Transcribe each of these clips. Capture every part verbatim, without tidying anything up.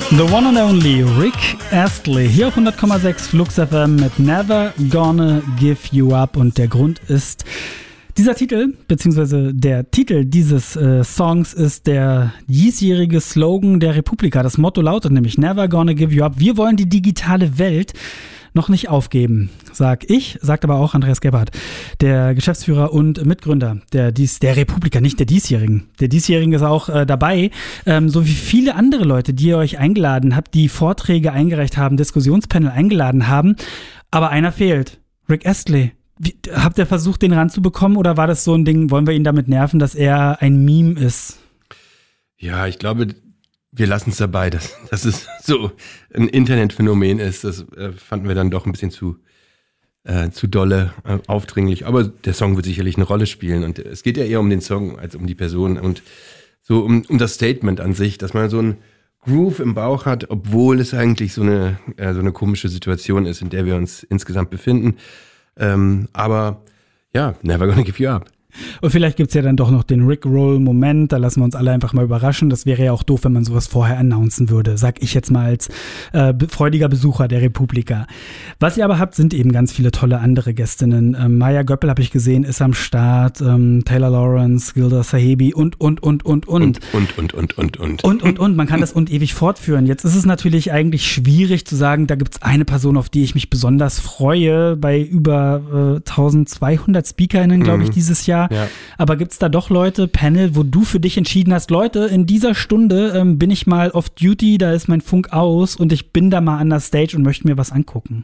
The one and only Rick Astley hier auf hundert Komma sechs Flux F M mit Never Gonna Give You Up. Und der Grund ist, dieser Titel, beziehungsweise der Titel dieses äh, Songs ist der diesjährige Slogan der Republika. Das Motto lautet nämlich Never Gonna Give You Up. Wir wollen die digitale Welt noch nicht aufgeben, sag ich, sagt aber auch Andreas Gebhardt, der Geschäftsführer und Mitgründer der, dies, der Republika, nicht der diesjährigen. Der diesjährigen ist auch äh, dabei, ähm, so wie viele andere Leute, die ihr euch eingeladen habt, die Vorträge eingereicht haben, Diskussionspanel eingeladen haben, aber einer fehlt, Rick Astley. Wie, habt ihr versucht, den ranzubekommen oder war das so ein Ding, wollen wir ihn damit nerven, dass er ein Meme ist? Ja, ich glaube, wir lassen es dabei, dass, dass es so ein Internetphänomen ist. Das äh, fanden wir dann doch ein bisschen zu, äh, zu dolle, äh, aufdringlich. Aber der Song wird sicherlich eine Rolle spielen. Und es geht ja eher um den Song als um die Person. Und so um, um das Statement an sich, dass man so ein Groove im Bauch hat, obwohl es eigentlich so eine, äh, so eine komische Situation ist, in der wir uns insgesamt befinden. Ähm, aber ja, never gonna give you up. Und vielleicht gibt es ja dann doch noch den Rickroll-Moment, da lassen wir uns alle einfach mal überraschen. Das wäre ja auch doof, wenn man sowas vorher announcen würde, sag ich jetzt mal als äh, freudiger Besucher der Republika. Was ihr aber habt, sind eben ganz viele tolle andere Gästinnen. Ähm, Maya Göppel habe ich gesehen, ist am Start, ähm, Taylor Lawrence, Gilda Sahibi und, und, und, und, und. Und, und, und, und, und. Und, und, und. Man kann das und ewig fortführen. Jetzt ist es natürlich eigentlich schwierig zu sagen, da gibt es eine Person, auf die ich mich besonders freue, bei über äh, zwölfhundert SpeakerInnen, glaube ich, mhm. dieses Jahr. Ja. Aber gibt es da doch Leute, Panel, wo du für dich entschieden hast, Leute, in dieser Stunde ähm, bin ich mal off duty, da ist mein Funk aus und ich bin da mal an der Stage und möchte mir was angucken?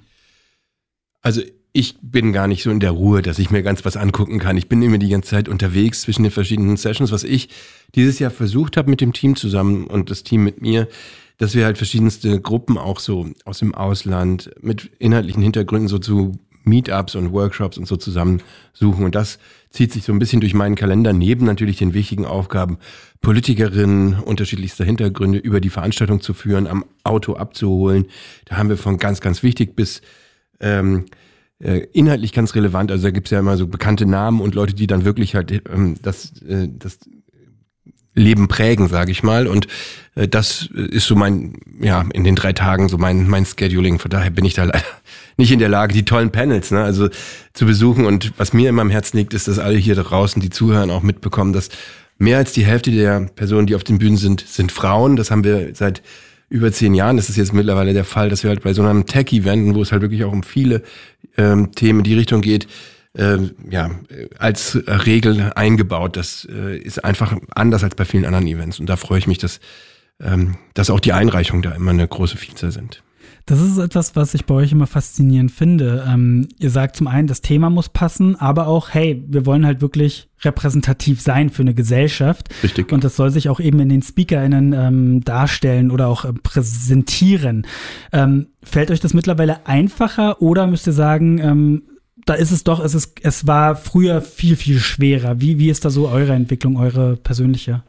Also ich bin gar nicht so in der Ruhe, dass ich mir ganz was angucken kann. Ich bin immer die ganze Zeit unterwegs zwischen den verschiedenen Sessions, was ich dieses Jahr versucht habe mit dem Team zusammen und das Team mit mir, dass wir halt verschiedenste Gruppen auch so aus dem Ausland mit inhaltlichen Hintergründen so zu Meetups und Workshops und so zusammensuchen. Und das zieht sich so ein bisschen durch meinen Kalender, neben natürlich den wichtigen Aufgaben, Politikerinnen unterschiedlichster Hintergründe über die Veranstaltung zu führen, am Auto abzuholen. Da haben wir von ganz, ganz wichtig bis ähm, äh, inhaltlich ganz relevant. Also da gibt's ja immer so bekannte Namen und Leute, die dann wirklich halt ähm, das, äh, das Leben prägen, sage ich mal. Und äh, das ist so mein, ja, in den drei Tagen so mein mein Scheduling. Von daher bin ich da leider nicht in der Lage, die tollen Panels, ne, also zu besuchen. Und was mir immer am Herzen liegt, ist, dass alle hier draußen, die zuhören, auch mitbekommen, dass mehr als die Hälfte der Personen, die auf den Bühnen sind, sind Frauen. Das haben wir seit über zehn Jahren. Das ist jetzt mittlerweile der Fall, dass wir halt bei so einem Tech-Event, wo es halt wirklich auch um viele ähm, Themen in die Richtung geht, äh, ja, als Regel eingebaut. Das äh, ist einfach anders als bei vielen anderen Events. Und da freue ich mich, dass, ähm, dass auch die Einreichungen da immer eine große Vielzahl sind. Das ist etwas, was ich bei euch immer faszinierend finde. Ähm, ihr sagt zum einen, das Thema muss passen, aber auch, hey, wir wollen halt wirklich repräsentativ sein für eine Gesellschaft. Richtig. Und das soll sich auch eben in den SpeakerInnen ähm, darstellen oder auch äh, präsentieren. Ähm, fällt euch das mittlerweile einfacher oder müsst ihr sagen, ähm, da ist es doch, es ist, es war früher viel, viel schwerer. Wie, wie ist da so eure Entwicklung, eure persönliche?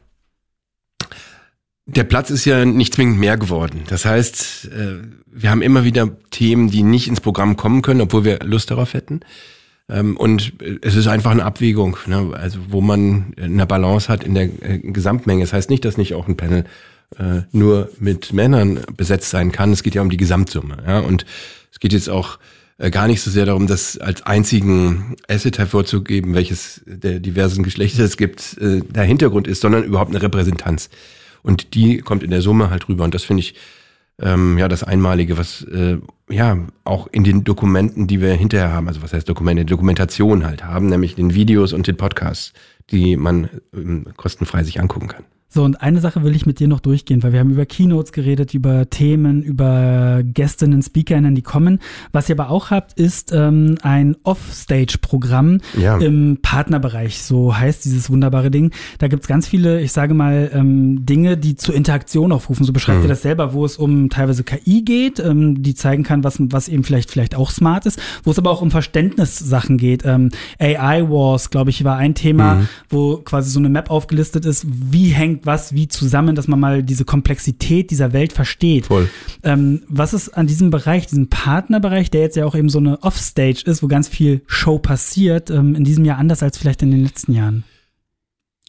Der Platz ist ja nicht zwingend mehr geworden. Das heißt, wir haben immer wieder Themen, die nicht ins Programm kommen können, obwohl wir Lust darauf hätten. Und es ist einfach eine Abwägung, also wo man eine Balance hat in der Gesamtmenge. Das heißt nicht, dass nicht auch ein Panel nur mit Männern besetzt sein kann. Es geht ja um die Gesamtsumme. Und es geht jetzt auch gar nicht so sehr darum, das als einzigen Asset hervorzugeben, welches der diversen Geschlechter es gibt, der Hintergrund ist, sondern überhaupt eine Repräsentanz. Und die kommt in der Summe halt rüber. Und das finde ich ähm, ja das Einmalige, was äh, ja auch in den Dokumenten, die wir hinterher haben, also was heißt Dokumente, Dokumentation halt haben, nämlich den Videos und den Podcasts, die man ähm, kostenfrei sich angucken kann. So, und eine Sache will ich mit dir noch durchgehen, weil wir haben über Keynotes geredet, über Themen, über Gästinnen, SpeakerInnen, die kommen. Was ihr aber auch habt, ist ähm, ein Offstage-Programm ja. im Partnerbereich, so heißt dieses wunderbare Ding. Da gibt's ganz viele, ich sage mal, ähm, Dinge, die zur Interaktion aufrufen. So beschreibt mhm. ihr das selber, wo es um teilweise K I geht, ähm, die zeigen kann, was, was eben vielleicht, vielleicht auch smart ist, wo es aber auch um Verständnissachen geht. Ähm, A I-Wars, glaube ich, war ein Thema, mhm. wo quasi so eine Map aufgelistet ist, wie hängt was wie zusammen, dass man mal diese Komplexität dieser Welt versteht. Voll. Ähm, was ist an diesem Bereich, diesem Partnerbereich, der jetzt ja auch eben so eine Offstage ist, wo ganz viel Show passiert, ähm, in diesem Jahr anders als vielleicht in den letzten Jahren?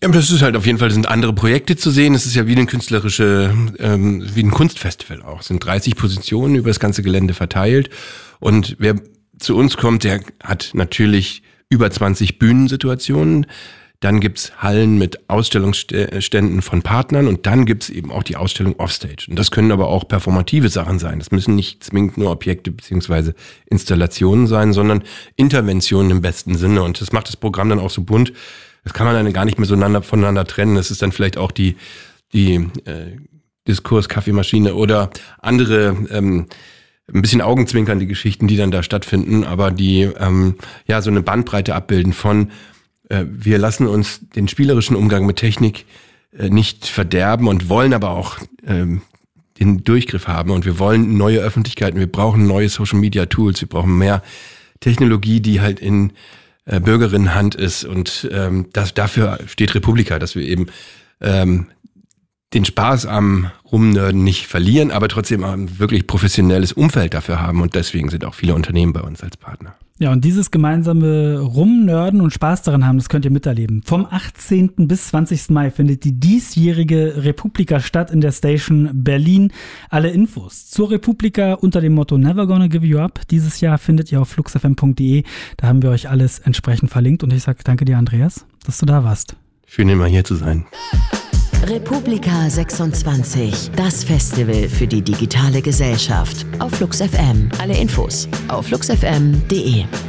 Ja, das ist halt auf jeden Fall, sind andere Projekte zu sehen. Es ist ja wie ein künstlerische, ähm, wie ein Kunstfestival auch. Es sind dreißig Positionen über das ganze Gelände verteilt. Und wer zu uns kommt, der hat natürlich über zwanzig Bühnensituationen. Dann gibt's Hallen mit Ausstellungsständen von Partnern und dann gibt's eben auch die Ausstellung Offstage. Und das können aber auch performative Sachen sein. Das müssen nicht zwingend nur Objekte beziehungsweise Installationen sein, sondern Interventionen im besten Sinne. Und das macht das Programm dann auch so bunt. Das kann man dann gar nicht mehr so voneinander trennen. Das ist dann vielleicht auch die, die äh, Diskurs-Kaffeemaschine oder andere ähm, ein bisschen augenzwinkern, die Geschichten, die dann da stattfinden, aber die ähm, ja so eine Bandbreite abbilden von äh, wir lassen uns den spielerischen Umgang mit Technik äh, nicht verderben und wollen aber auch ähm, den Durchgriff haben und wir wollen neue Öffentlichkeiten, wir brauchen neue Social-Media-Tools, wir brauchen mehr Technologie, die halt in äh, Bürgerinnenhand ist und ähm, das, dafür steht Republika, dass wir eben ähm, den Spaß am Rumnörden nicht verlieren, aber trotzdem ein wirklich professionelles Umfeld dafür haben und deswegen sind auch viele Unternehmen bei uns als Partner. Ja, und dieses gemeinsame Rumnörden und Spaß daran haben, das könnt ihr miterleben. Vom achtzehnten bis zwanzigsten Mai findet die diesjährige Republika statt in der Station Berlin. Alle Infos zur Republika unter dem Motto Never Gonna Give You Up dieses Jahr findet ihr auf fluxfm punkt de. Da haben wir euch alles entsprechend verlinkt und ich sage danke dir, Andreas, dass du da warst. Schön, immer hier zu sein. Republika sechsundzwanzig, das Festival für die digitale Gesellschaft. Auf Flux F M. Alle Infos auf fluxfm punkt de.